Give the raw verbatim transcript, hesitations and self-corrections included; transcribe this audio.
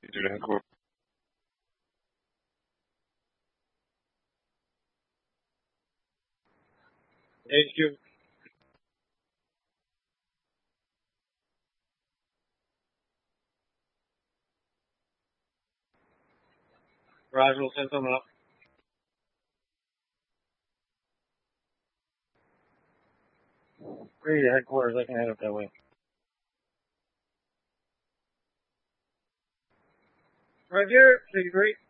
to headquarters. H Q. Roger, we'll send someone up. Great, headquarters, I can head up that way. Roger, fifty-three.